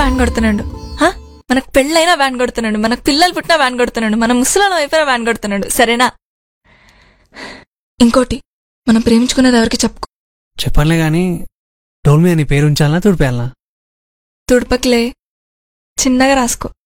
Ban కొడుతున్నాడు. మనకు పెళ్ళైనా బ్యాన్ కొడుతున్నాడు, మనకు పిల్లలు పుట్టినా బ్యాన్ కొడుతున్నాడు, మన ముసలాలం అయిపోయినా బ్యాన్ కొడుతున్నాడు. సరేనా? ఇంకోటి, మనం ప్రేమించుకున్నది ఎవరికి చెప్పుకో. చెప్పనులే గాని డోల్ మీద నీ పేరు ఉంచాలనా తుడిపేయాలనా? తుడపకిలే, చిన్నగా రాసుకో.